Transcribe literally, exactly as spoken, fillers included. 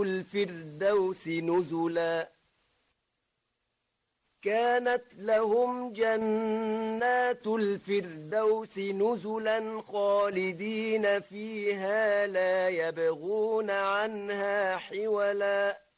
الفردوس نزلا كانت لهم جنات الفردوس نزلا خالدين فيها لا يبغون عنها حولا